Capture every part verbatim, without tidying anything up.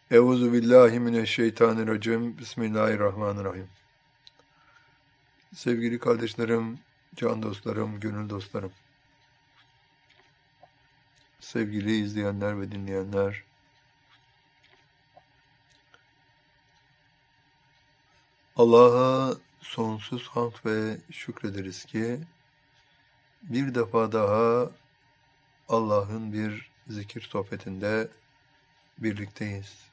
Euzu billahi mineşşeytanirracim. Bismillahirrahmanirrahim. Sevgili kardeşlerim, can dostlarım, gönül dostlarım. Sevgili izleyenler ve dinleyenler. Allah'a sonsuz hamd ve şükrederiz ki bir defa daha Allah'ın bir zikir sohbetinde birlikteyiz.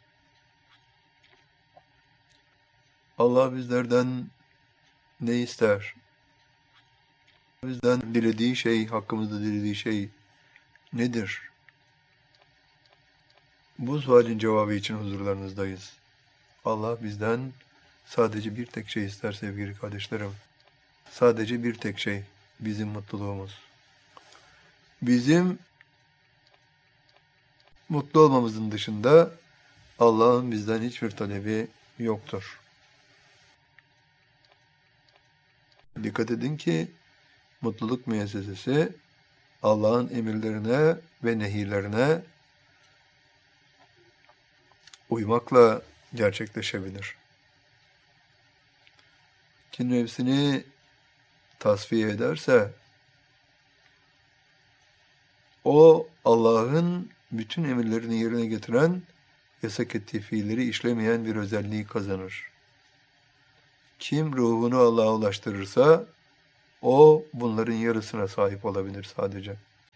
Allah bizlerden ne ister? Bizden dilediği şey, hakkımızda dilediği şey nedir? Bu sualin cevabı için huzurlarınızdayız. Allah bizden sadece bir tek şey ister sevgili kardeşlerim. Sadece bir tek şey, bizim mutluluğumuz. Bizim mutlu olmamızın dışında Allah'ın bizden hiçbir talebi yoktur. Dikkat edin ki mutluluk müessesesi Allah'ın emirlerine ve nehirlerine uymakla gerçekleşebilir. Kim nefsini tasfiye ederse o Allah'ın bütün emirlerini yerine getiren, yasak ettiği fiilleri işlemeyen bir özelliği kazanır. Kim ruhunu Allah'a ulaştırırsa o bunların yarısına sahip olabilir sadece.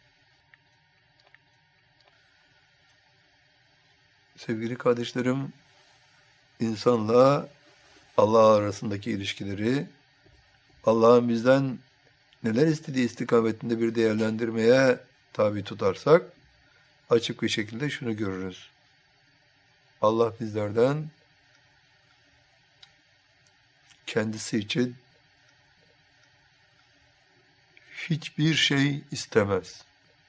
Sevgili kardeşlerim, insanla Allah arasındaki ilişkileri Allah'ın bizden neler istediği istikametinde bir değerlendirmeye tabi tutarsak açık bir şekilde şunu görürüz. Allah bizlerden kendisi için hiçbir şey istemez.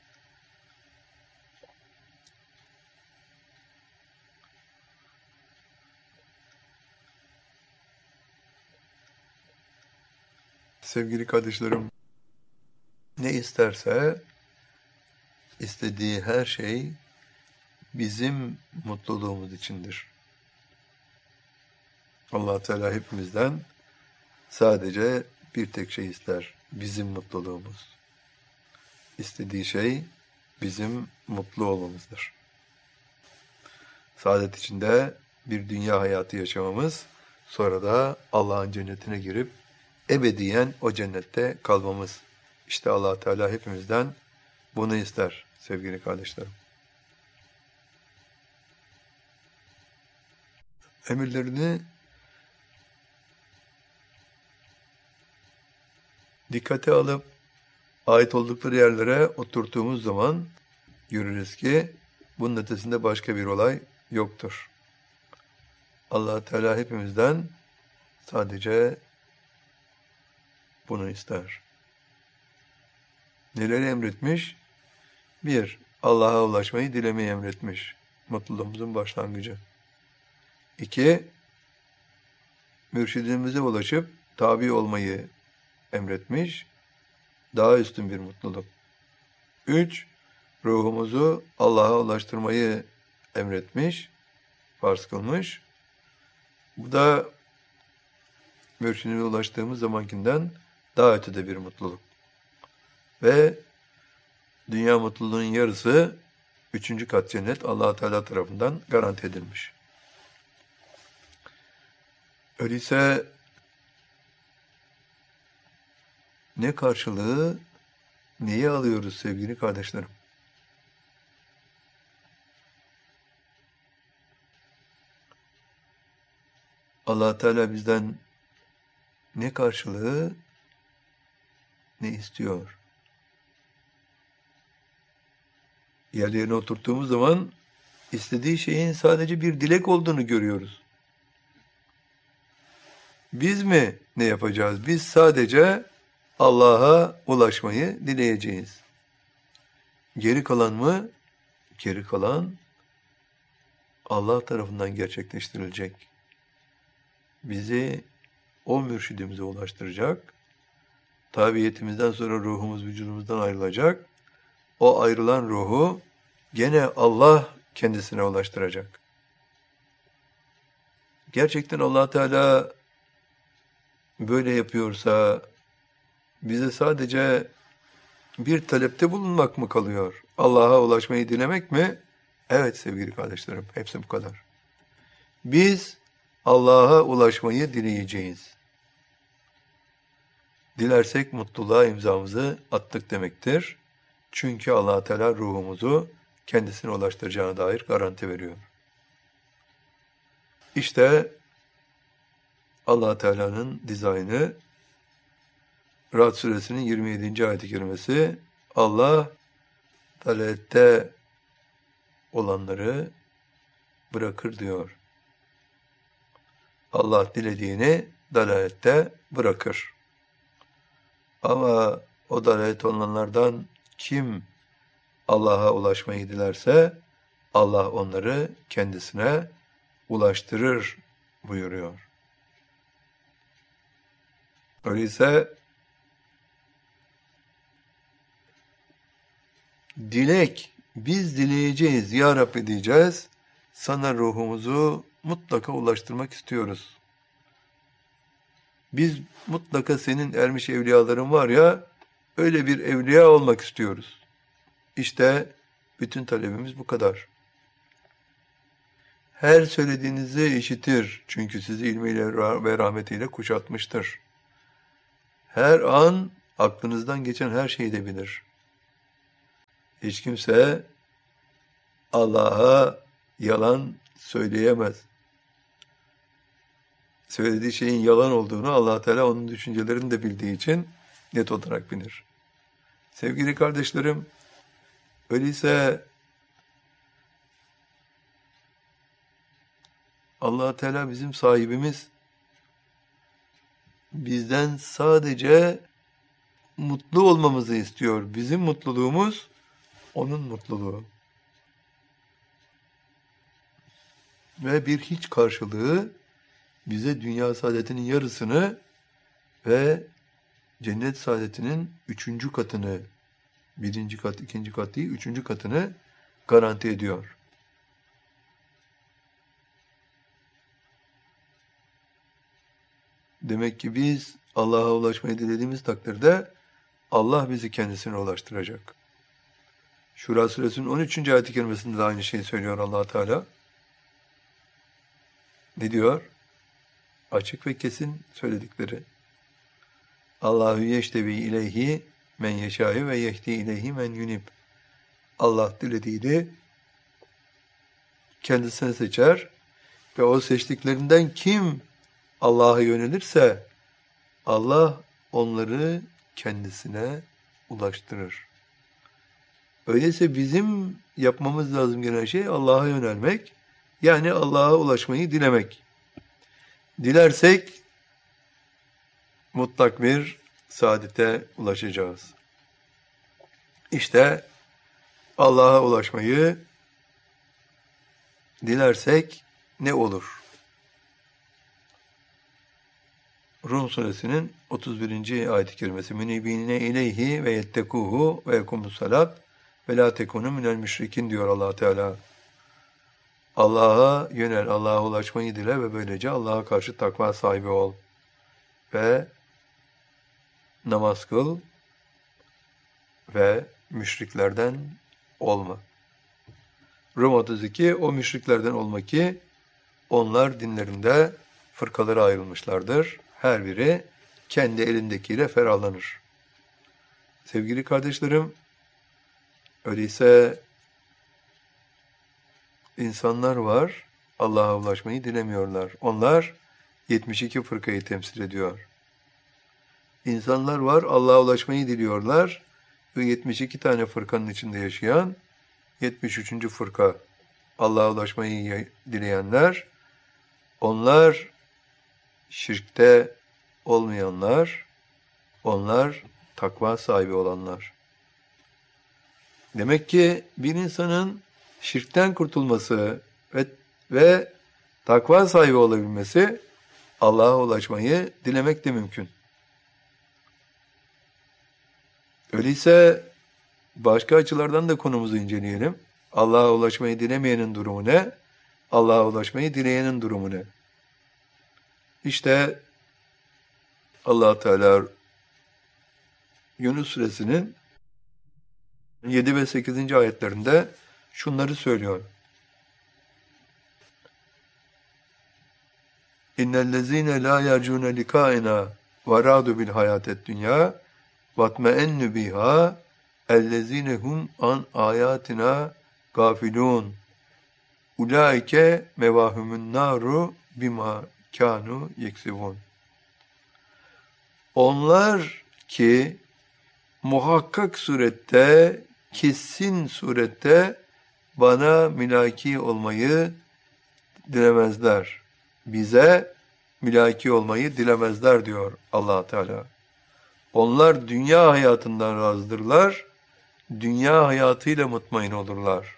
Sevgili kardeşlerim, ne isterse istediği her şey bizim mutluluğumuz içindir. Allah Teala hepimizden sadece bir tek şey ister, bizim mutluluğumuz. İstediği şey bizim mutlu olmamızdır. Saadet içinde bir dünya hayatı yaşamamız, sonra da Allah'ın cennetine girip ebediyen o cennette kalmamız. İşte Allah Teala hepimizden bunu ister sevgili kardeşlerim. Emirlerini dikkate alıp ait oldukları yerlere oturttuğumuz zaman görürüz ki bunun ötesinde başka bir olay yoktur. Allah Teala hepimizden sadece bunu ister. Neleri emretmiş? Bir, Allah'a ulaşmayı dilemeyi emretmiş. Mutluluğumuzun başlangıcı. İki, mürşidimize ulaşıp tabi olmayı emretmiş. Daha üstün bir mutluluk. Üç, ruhumuzu Allah'a ulaştırmayı emretmiş, farz kılmış. Bu da mürşidine ulaştığımız zamankinden daha ötede bir mutluluk. Ve dünya mutluluğunun yarısı üçüncü kat cennet Allah Teala tarafından garanti edilmiş. Öyleyse ne karşılığı, neyi alıyoruz sevgili kardeşlerim? Allah Teala bizden ne karşılığı, ne istiyor? Yerlerine oturttuğumuz zaman istediği şeyin sadece bir dilek olduğunu görüyoruz. Biz mi ne yapacağız? Biz sadece Allah'a ulaşmayı dileyeceğiz. Geri kalan mı? Geri kalan Allah tarafından gerçekleştirilecek. Bizi o mürşidimize ulaştıracak. Tabiyetimizden sonra ruhumuz vücudumuzdan ayrılacak. O ayrılan ruhu gene Allah kendisine ulaştıracak. Gerçekten Allah Teala böyle yapıyorsa bize sadece bir talepte bulunmak mı kalıyor? Allah'a ulaşmayı dilemek mi? Evet sevgili kardeşlerim, hepsi bu kadar. Biz Allah'a ulaşmayı dileyeceğiz. Dilersek mutluluğa imzamızı attık demektir. Çünkü Allah Teala ruhumuzu kendisine ulaştıracağına dair garanti veriyor. İşte Allah Teala'nın dizaynı, Ra'd suresinin yirmi yedinci ayet-i kerimesi, Allah dalalette olanları bırakır diyor. Allah dilediğini dalalette bırakır. Ama o dalalet olanlardan kim Allah'a ulaşmayı dilerse Allah onları kendisine ulaştırır buyuruyor. Öyleyse dilek, biz dileyeceğiz, Ya Rabbi diyeceğiz, sana ruhumuzu mutlaka ulaştırmak istiyoruz. Biz mutlaka senin ermiş evliyaların var ya, öyle bir evliya olmak istiyoruz. İşte bütün talebimiz bu kadar. Her söylediğinizi işitir, çünkü sizi ilmiyle ve rahmetiyle kuşatmıştır. Her an aklınızdan geçen her şeyi de bilir. Hiç kimse Allah'a yalan söyleyemez. Söylediği şeyin yalan olduğunu Allah Teala onun düşüncelerini de bildiği için net olarak bilir. Sevgili kardeşlerim, öyleyse Allah Teala bizim sahibimiz. Bizden sadece mutlu olmamızı istiyor. Bizim mutluluğumuz onun mutluluğu. Ve bir hiç karşılığı bize dünya saadetinin yarısını ve cennet saadetinin üçüncü katını, birinci kat, ikinci kat değil, üçüncü katını garanti ediyor. Demek ki biz Allah'a ulaşmayı dilediğimiz takdirde Allah bizi kendisine ulaştıracak. Şura suresinin on üçüncü ayet-i kerimesinde de aynı şeyi söylüyor Allah Teala. Ne diyor? Açık ve kesin söyledikleri. Allahu yeştevi ileyhi men yeşâ'ü ve yehdi ileyhi men yunib. Allah dilediğini kendisine seçer ve o seçtiklerinden kim Allah'a yönelirse Allah onları kendisine ulaştırır. Öyleyse bizim yapmamız lazım gelen şey Allah'a yönelmek, yani Allah'a ulaşmayı dilemek. Dilersek mutlak bir saadete ulaşacağız. İşte Allah'a ulaşmayı dilersek ne olur? Rum suresinin otuz birinci ayet-i kerimesi. Münibine ileyhi ve yettekuhu ve yekumus salat ve la tekunu minel müşrikin diyor Allah Teala. Allah'a yönel, Allah'a ulaşmayı dile ve böylece Allah'a karşı takva sahibi ol. Ve namaz kıl ve müşriklerden olma. Rum otuz iki, o müşriklerden olma ki onlar dinlerinde fırkalara ayrılmışlardır. Her biri kendi elindekiyle ferahlanır. Sevgili kardeşlerim, öyleyse insanlar var, Allah'a ulaşmayı dilemiyorlar. Onlar yetmiş iki fırkayı temsil ediyor. İnsanlar var, Allah'a ulaşmayı diliyorlar ve yetmiş iki tane fırkanın içinde yaşayan yetmiş üçüncü fırka Allah'a ulaşmayı dileyenler, onlar şirkte olmayanlar, onlar takva sahibi olanlar. Demek ki bir insanın şirkten kurtulması ve, ve takva sahibi olabilmesi Allah'a ulaşmayı dilemek de mümkün. Öyleyse başka açılardan da konumuzu inceleyelim. Allah'a ulaşmayı dilemeyenin durumu ne? Allah'a ulaşmayı dileyenin durumu ne? İşte Allah Teala Yunus Suresinin yedi ve sekizinci ayetlerinde şunları söylüyor. İnnellezîne lâ yercûne likâina ve râdu bil hayâted dünyâ vatme'ennu bihâ ellezîne hum an âyâtina gâfilûn. Ulaike mevahumun naru bima kanu yeksibun. Onlar ki muhakkak surette, kesin surette bana mülaki olmayı dilemezler. Bize mülaki olmayı dilemezler diyor Allah Teala. Onlar dünya hayatından razıdırlar, dünya hayatıyla mutmain olurlar.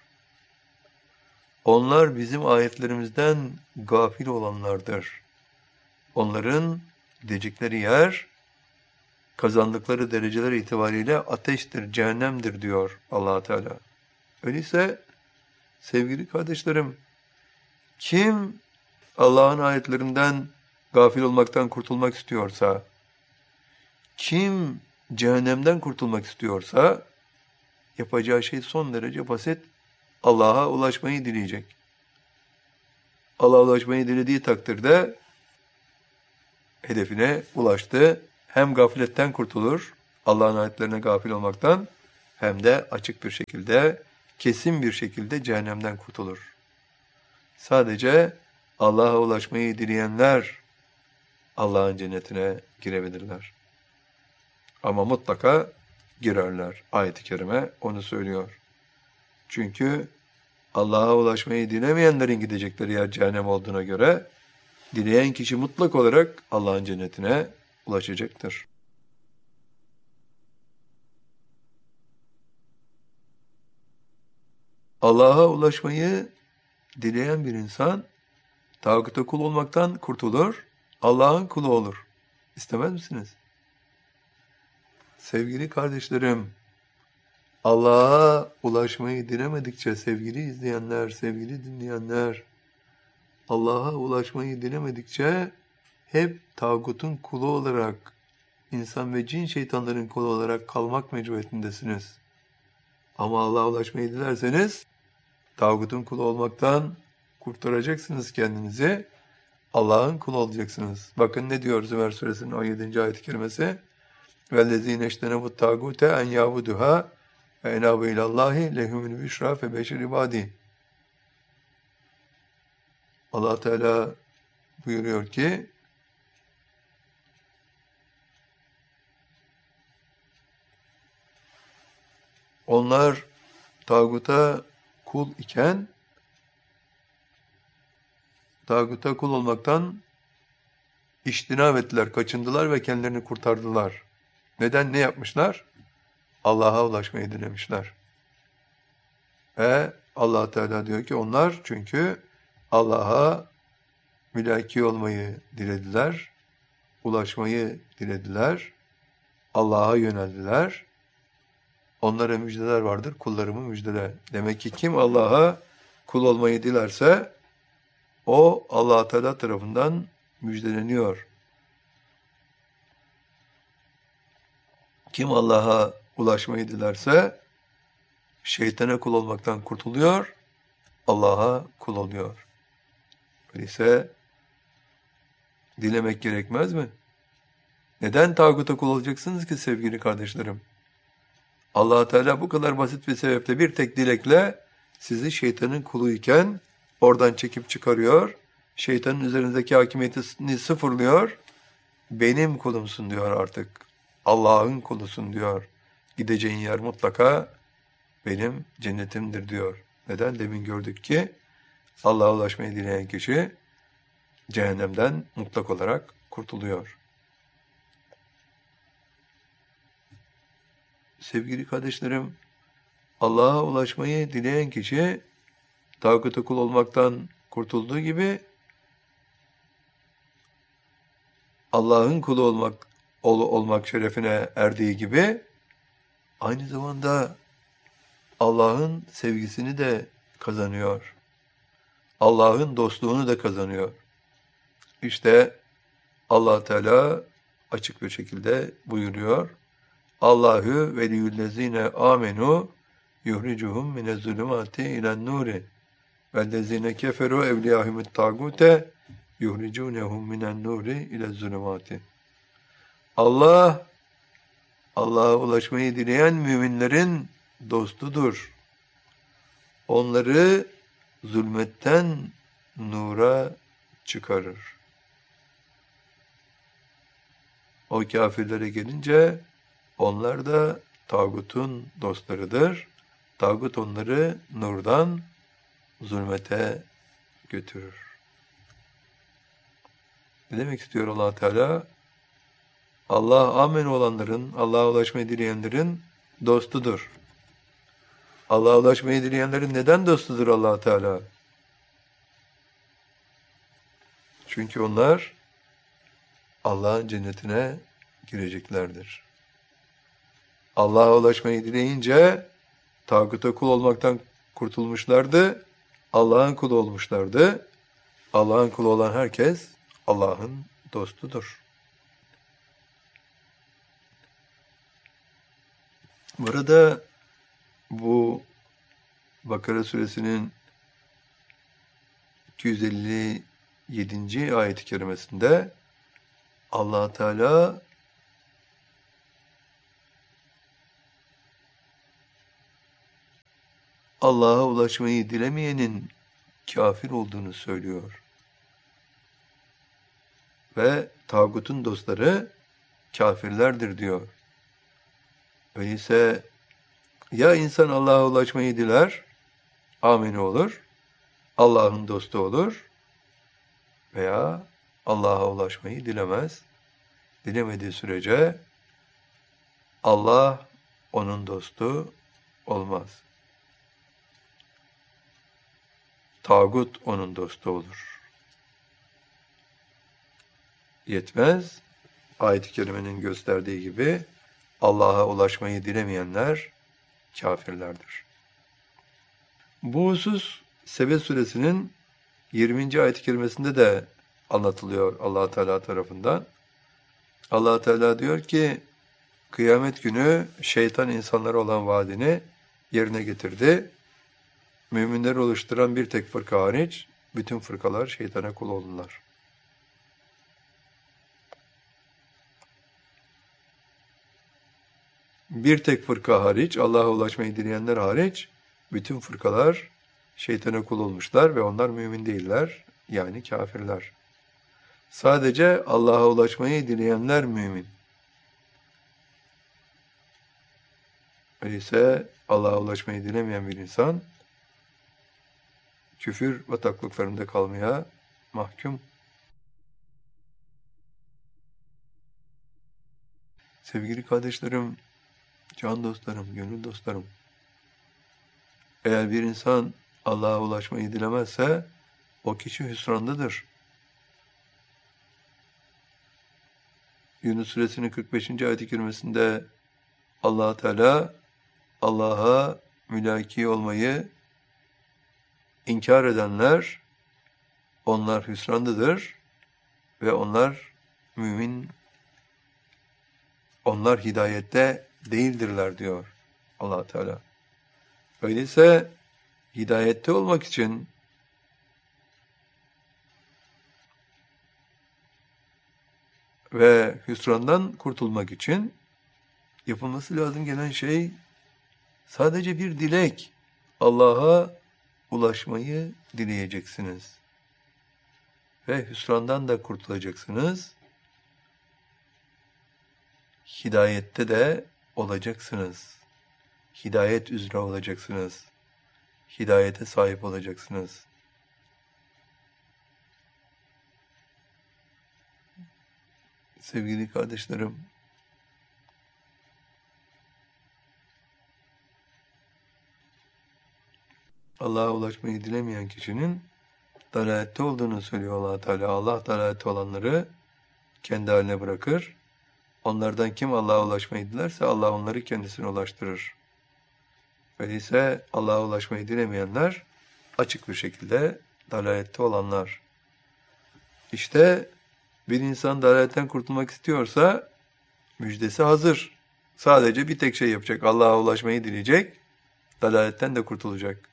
Onlar bizim ayetlerimizden gafil olanlardır. Onların gidecekleri yer, kazandıkları dereceler itibariyle ateştir, cehennemdir diyor Allah Teala. Öyleyse sevgili kardeşlerim, kim Allah'ın ayetlerinden gafil olmaktan kurtulmak istiyorsa, kim cehennemden kurtulmak istiyorsa, yapacağı şey son derece basit. Allah'a ulaşmayı dileyecek. Allah'a ulaşmayı dilediği takdirde hedefine ulaştı. Hem gafletten kurtulur, Allah'ın ayetlerine gafil olmaktan, hem de açık bir şekilde, kesin bir şekilde cehennemden kurtulur. Sadece Allah'a ulaşmayı dileyenler Allah'ın cennetine girebilirler. Ama mutlaka girerler. Ayet-i kerime onu söylüyor. Çünkü Allah'a ulaşmayı dilemeyenlerin gidecekleri yer cehennem olduğuna göre, dileyen kişi mutlak olarak Allah'ın cennetine ulaşacaktır. Allah'a ulaşmayı dileyen bir insan, tağuta kul olmaktan kurtulur, Allah'ın kulu olur. İstemez misiniz? Sevgili kardeşlerim, Allah'a ulaşmayı dilemedikçe sevgili izleyenler, sevgili dinleyenler, Allah'a ulaşmayı dilemedikçe hep tağutun kulu olarak, insan ve cin şeytanların kulu olarak kalmak mecburiyetindesiniz. Ama Allah'a ulaşmayı dilerseniz, tağutun kulu olmaktan kurtaracaksınız kendinizi, Allah'ın kulu olacaksınız. Bakın ne diyor Zümer Suresinin on yedinci ayet-i kerimesi? وَالَّذ۪ينَ اَجْتَنَبُوا التَّاغُوتَ اَنْ يَعْبُدُهَا وَاَنَابُوا اِلَى اللّٰهِ لَهُمُ الْبُشْرَى فَبَشِّرْ عِبَادِهِ. Allah Teala buyuruyor ki, onlar tağuta kul iken, tağuta kul olmaktan İçtinab ettiler, kaçındılar ve kendilerini kurtardılar. Neden? Ne yapmışlar? Allah'a ulaşmayı dilemişler. Ve Allah Teala diyor ki onlar çünkü Allah'a mülaki olmayı dilediler, ulaşmayı dilediler, Allah'a yöneldiler. Onlara müjdeler vardır, kullarımı müjdele. Demek ki kim Allah'a kul olmayı dilerse, o Allah Teala tarafından müjdeleniyor. Kim Allah'a ulaşmayı dilerse şeytana kul olmaktan kurtuluyor, Allah'a kul oluyor. Öyleyse dilemek gerekmez mi? Neden tağuta kul olacaksınız ki sevgili kardeşlerim? Allah Teala bu kadar basit bir sebeple bir tek dilekle sizi şeytanın kuluyken oradan çekip çıkarıyor. Şeytanın üzerindeki hakimiyetini sıfırlıyor. Benim kulumsun diyor artık. Allah'ın kulusun diyor. Gideceğin yer mutlaka benim cennetimdir diyor. Neden? Demin gördük ki Allah'a ulaşmayı dileyen kişi cehennemden mutlak olarak kurtuluyor. Sevgili kardeşlerim, Allah'a ulaşmayı dileyen kişi tağuta kul olmaktan kurtulduğu gibi Allah'ın kulu olmak ol, olmak şerefine erdiği gibi aynı zamanda Allah'ın sevgisini de kazanıyor. Allah'ın dostluğunu da kazanıyor. İşte Allah Teala açık bir şekilde buyuruyor. Allahu veliyyüllezine amenu yuhricuhum minezzulumati ilen nuri vellezine keferu evliyahumut tagute yuhricunehum minen nuri ilezzulumati. Allah, Allah'a ulaşmayı dileyen müminlerin dostudur. Onları zulmetten nura çıkarır. O kafirlere gelince onlar da tağutun dostlarıdır. Tağut onları nurdan zulmete götürür. Ne demek istiyor Allah Teala? Allah amen olanların, Allah'a ulaşmayı dileyenlerin dostudur. Allah'a ulaşmayı dileyenlerin neden dostudur Allah Teala? Çünkü onlar Allah'ın cennetine gireceklerdir. Allah'a ulaşmayı dileyince tağuta kul olmaktan kurtulmuşlardı. Allah'ın kulu olmuşlardı. Allah'ın kulu olan herkes Allah'ın dostudur. Burada bu Bakara suresinin iki yüz elli yedinci ayet-i kerimesinde Allah Teala Allah'a ulaşmayı dilemeyenin kafir olduğunu söylüyor. Ve tağutun dostları kafirlerdir diyor. Öyleyse ya insan Allah'a ulaşmayı diler, amin olur, Allah'ın dostu olur veya Allah'a ulaşmayı dilemez. Dilemediği sürece Allah onun dostu olmaz. Tağut onun dostu olur. Yetmez, ayet-i kerimenin gösterdiği gibi Allah'a ulaşmayı dilemeyenler kafirlerdir. Bu husus Sebe suresinin yirminci ayet-i kerimesinde de anlatılıyor Allah Teala tarafından. Allah Teala diyor ki, kıyamet günü şeytan insanlara olan vaadini yerine getirdi. Müminleri oluşturan bir tek fırka hariç bütün fırkalar şeytana kul oldular. Bir tek fırka hariç, Allah'a ulaşmayı dileyenler hariç bütün fırkalar şeytana kul olmuşlar ve onlar mümin değiller, yani kafirler. Sadece Allah'a ulaşmayı dileyenler mümin. Öyleyse Allah'a ulaşmayı dilemeyen bir insan küfür bataklıklarında kalmaya mahkum. Sevgili kardeşlerim, can dostlarım, gönül dostlarım, eğer bir insan Allah'a ulaşmayı dilemezse o kişi hüsrandadır. Yunus suresinin kırk beşinci ayet-i kerimesinde Allah Teala Allah'a mülaki olmayı inkar edenler onlar hüsrandadır ve onlar mümin, onlar hidayette değildirler diyor Allah Teala. Öyleyse hidayette olmak için ve hüsrandan kurtulmak için yapılması lazım gelen şey sadece bir dilek. Allah'a ulaşmayı dileyeceksiniz. Ve hüsrandan da kurtulacaksınız. Hidayette de olacaksınız. Hidayet üzere olacaksınız. Hidayete sahip olacaksınız. Sevgili kardeşlerim, Allah'a ulaşmayı dilemeyen kişinin dalalette olduğunu söylüyor Allah Teala. Allah dalalette olanları kendi haline bırakır. Onlardan kim Allah'a ulaşmayı dilerse Allah onları kendisine ulaştırır. Öyleyse Allah'a ulaşmayı dilemeyenler açık bir şekilde dalalette olanlar. İşte Bir insan dalaletten kurtulmak istiyorsa müjdesi hazır. Sadece bir tek şey yapacak. Allah'a ulaşmayı dileyecek. Dalaletten de kurtulacak.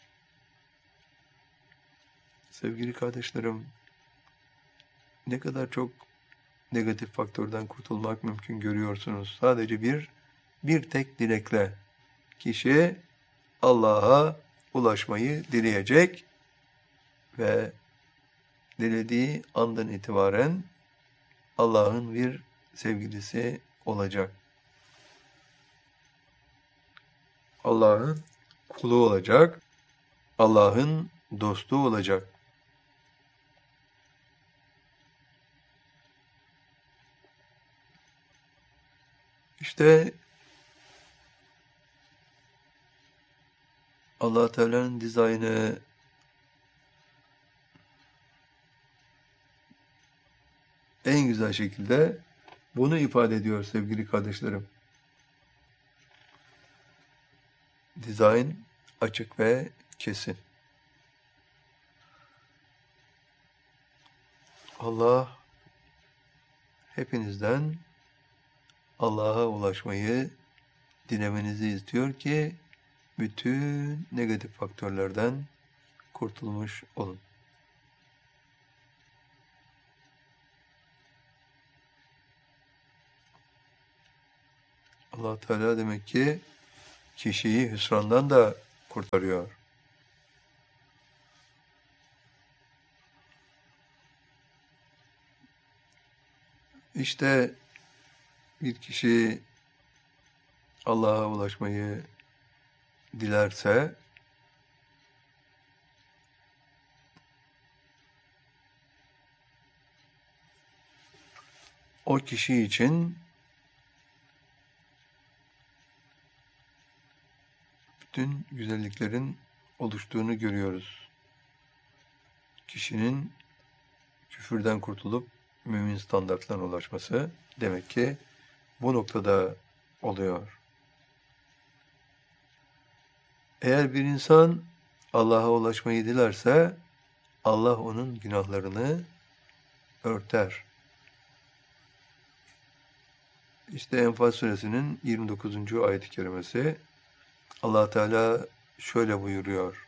Sevgili kardeşlerim, ne kadar çok negatif faktörden kurtulmak mümkün görüyorsunuz. Sadece bir, bir tek dilekle kişi Allah'a ulaşmayı dileyecek ve dilediği andan itibaren Allah'ın bir sevgilisi olacak. Allah'ın kulu olacak. Allah'ın dostu olacak. İşte Allah Teala'nın dizaynı en güzel şekilde bunu ifade ediyor sevgili kardeşlerim. Dizayn açık ve kesin. Allah hepinizden Allah'a ulaşmayı dilemenizi istiyor ki bütün negatif faktörlerden kurtulmuş olun. Allah Teala demek ki kişiyi hüsrandan da kurtarıyor. İşte bir kişi Allah'a ulaşmayı dilerse o kişi için bütün güzelliklerin oluştuğunu görüyoruz. Kişinin küfürden kurtulup mümin standartlarına ulaşması demek ki bu noktada oluyor. Eğer bir insan Allah'a ulaşmayı dilerse Allah onun günahlarını örter. İşte Enfal suresinin yirmi dokuzuncu ayet-i kerimesi Allah Teala şöyle buyuruyor.